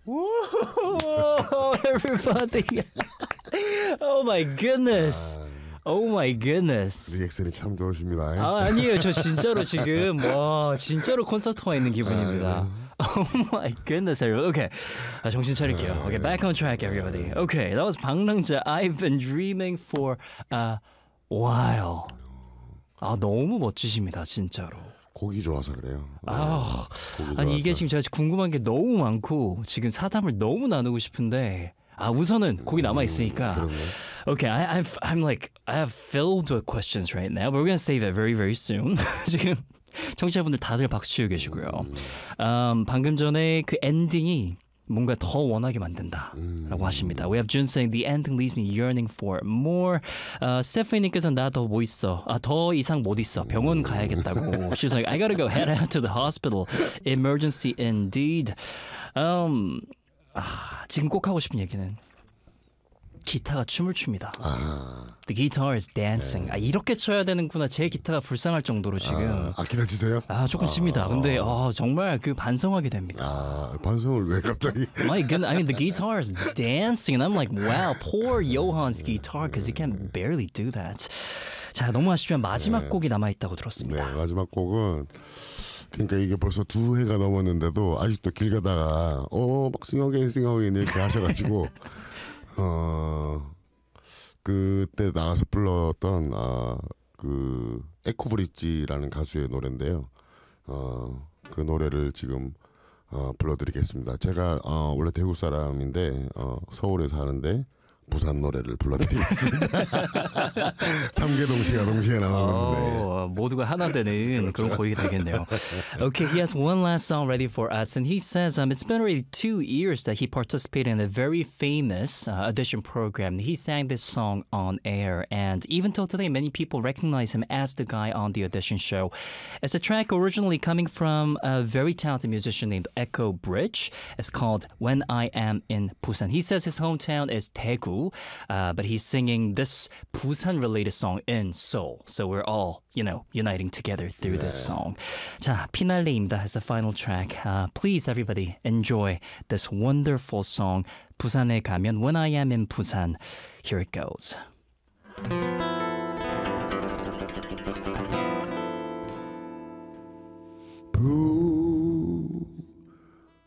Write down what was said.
Whoa, everybody. Oh my goodness. Oh my goodness. 리액션이 참 좋으십니다. 아니에요. 저 진짜로 지금 진짜로 콘서트 와 있는 기분입니다. Oh my goodness, everyone. Okay, 정신 차릴게요. Okay, back on track, everybody. Okay, that was 방랑자. I've been dreaming for a while. 너무 멋지십니다, 진짜로. 곡이 좋아서 그래요. 아니 이게 지금 제가 궁금한 게 너무 많고 지금 사담을 너무 나누고 싶은데 우선은 곡이 남아 있으니까. Okay, I have filled with questions right now, but we're gonna save it very, very soon. 지금 청취자분들 다들 박수 치고 계시고요. 방금 전에 그 엔딩이 뭔가 더 원하게 만든다라고 하십니다. We have Jun saying the ending leaves me yearning for more. 스테파니님께서 나 더 뭐 있어? 더 이상 못 있어. 병원 가야겠다고. She's like, I gotta go head out to the hospital. Emergency indeed. 지금 꼭 하고 싶은 얘기는 기타가 춤을 춥니다. The guitar is dancing. 이렇게 쳐야 되는구나. 제 기타가 불쌍할 정도로 지금. 악기나 치세요? 조금 칩니다. 근데 정말 그 반성하게 됩니다. 반성을 왜 갑자기? My goodness, I mean the guitar is dancing, and I'm like, wow, poor Johan's guitar, because he can barely do that. 자, 너무 아쉽지만 마지막 곡이 남아 있다고 들었습니다. 네, 마지막 곡은 그러니까 이게 벌써 2회가 넘었는데도 아직도 길 가다가 막 싱어게인 이렇게 하셔가지고. 그때 나가서 불렀던 그 에코브릿지라는 가수의 노래인데요. 그 노래를 지금 불러드리겠습니다. 제가 원래 대구 사람인데 서울에 사는데 부산 노래를 불러드리겠습니다. 삼계동시가 동시에 나오는데 모두가 하나 되는 그런 곡이 되겠네요. Okay, he has one last song ready for us, and he says it's been already 2 years that he participated in a very famous audition program. He sang this song on air, and even till today, many people recognize him as the guy on the audition show. It's a track originally coming from a very talented musician named Echo Bridge. It's called When I Am in Busan. He says his hometown is Daegu. But he's singing this Busan-related song in Seoul. So we're all, uniting together through this song. 자, 피날레입니다. As the final track. Please, everybody, enjoy this wonderful song. 부산에 가면 When I Am in Busan. Here it goes.